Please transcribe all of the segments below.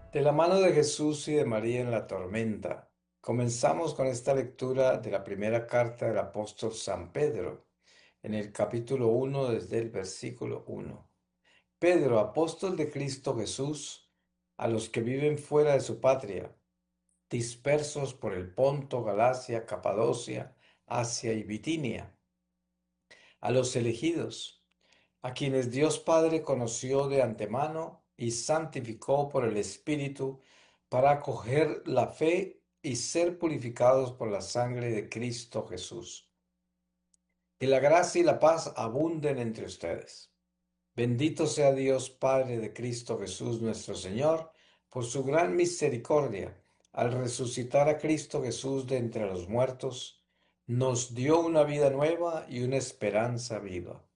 De la mano de Jesús y de María en la tormenta, comenzamos con esta lectura de la primera carta del apóstol San Pedro, en el capítulo 1 desde el versículo 1. Pedro, apóstol de Cristo Jesús, a los que viven fuera de su patria, dispersos por el Ponto, Galacia, Capadocia, Asia y Bitinia, a los elegidos, a quienes Dios Padre conoció de antemano y santificó por el Espíritu para acoger la fe y ser purificados por la sangre de Cristo Jesús. Que la gracia y la paz abunden entre ustedes. Bendito sea Dios Padre de Cristo Jesús nuestro Señor, por su gran misericordia, al resucitar a Cristo Jesús de entre los muertos, nos dio una vida nueva y una esperanza viva.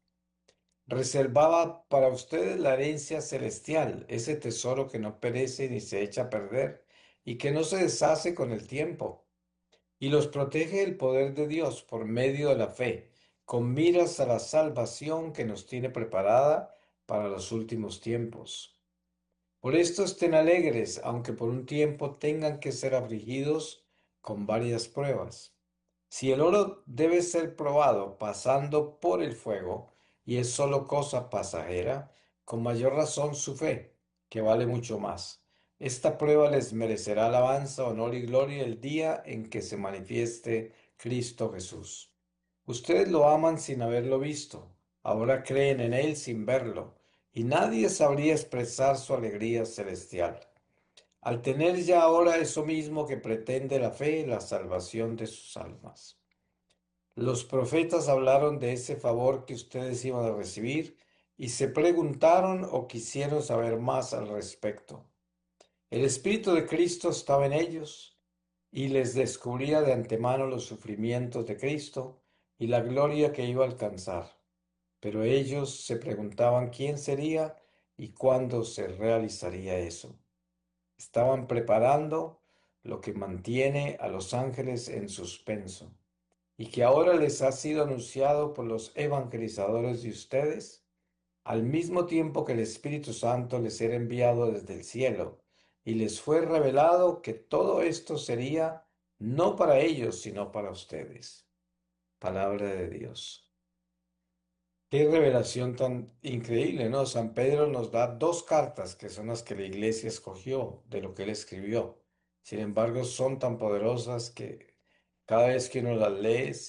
Reservaba para ustedes la herencia celestial, ese tesoro que no perece ni se echa a perder y que no se deshace con el tiempo, y los protege el poder de Dios por medio de la fe, con miras a la salvación que nos tiene preparada para los últimos tiempos. Por esto estén alegres, aunque por un tiempo tengan que ser afligidos con varias pruebas. Si el oro debe ser probado pasando por el fuego, y es solo cosa pasajera, con mayor razón su fe, que vale mucho más. Esta prueba les merecerá alabanza, honor y gloria el día en que se manifieste Cristo Jesús. Ustedes lo aman sin haberlo visto, ahora creen en Él sin verlo, y nadie sabría expresar su alegría celestial. Al tener ya ahora eso mismo que pretende la fe, la salvación de sus almas. Los profetas hablaron de ese favor que ustedes iban a recibir y se preguntaron o quisieron saber más al respecto. El Espíritu de Cristo estaba en ellos y les descubría de antemano los sufrimientos de Cristo y la gloria que iba a alcanzar. Pero ellos se preguntaban quién sería y cuándo se realizaría eso. Estaban preparando lo que mantiene a los ángeles en suspenso y que ahora les ha sido anunciado por los evangelizadores de ustedes, al mismo tiempo que el Espíritu Santo les era enviado desde el cielo, y les fue revelado que todo esto sería no para ellos, sino para ustedes. Palabra de Dios. Qué revelación tan increíble, ¿no? San Pedro nos da dos cartas que son las que la iglesia escogió de lo que él escribió. Sin embargo, son tan poderosas que cada vez que uno las lee